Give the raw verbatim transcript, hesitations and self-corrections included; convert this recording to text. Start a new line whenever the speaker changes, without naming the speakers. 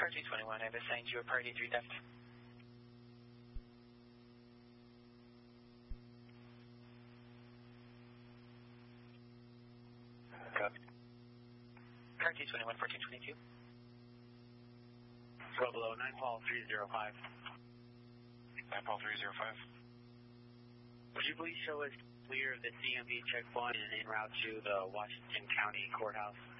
Car two twenty-one, I've assigned you a party three theft.
Copy.
Car two twenty-one, fourteen twenty-two.
Go below, nine Paul three zero five.
nine Paul three zero five.
Would you please show us clear of the C M B checkpoint and en route to the Washington County Courthouse?